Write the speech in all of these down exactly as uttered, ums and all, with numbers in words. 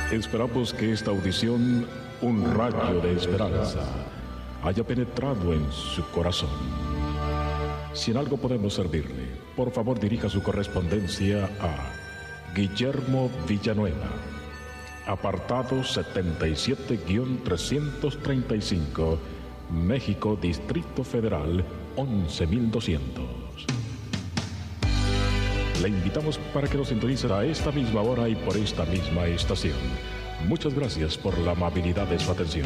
Esperamos que esta audición, un rayo de esperanza, haya penetrado en su corazón. Si en algo podemos servirle, por favor dirija su correspondencia a Guillermo Villanueva, apartado setenta y siete trescientos treinta y cinco, México, Distrito Federal, once mil doscientos. Le invitamos para que nos sintonice a esta misma hora y por esta misma estación. Muchas gracias por la amabilidad de su atención.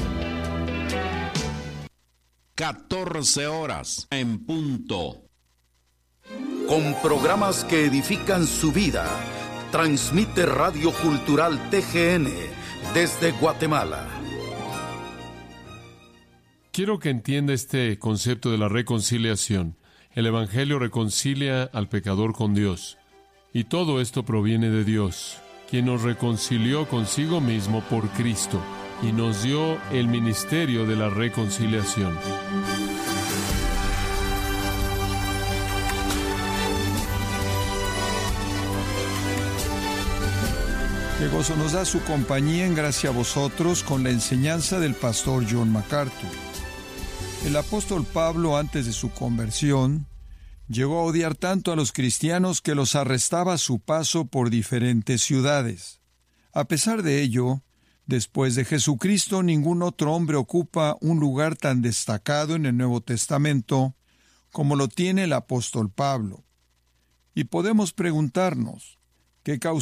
catorce horas en punto. Con programas que edifican su vida, transmite Radio Cultural T G N desde Guatemala. Quiero que entienda este concepto de la reconciliación. El Evangelio reconcilia al pecador con Dios. Y todo esto proviene de Dios, quien nos reconcilió consigo mismo por Cristo y nos dio el ministerio de la reconciliación. Qué gozo nos da su compañía en gracia a vosotros con la enseñanza del pastor John MacArthur. El apóstol Pablo, antes de su conversión, llegó a odiar tanto a los cristianos que los arrestaba a su paso por diferentes ciudades. A pesar de ello, después de Jesucristo, ningún otro hombre ocupa un lugar tan destacado en el Nuevo Testamento como lo tiene el apóstol Pablo. Y podemos preguntarnos, ¿qué causó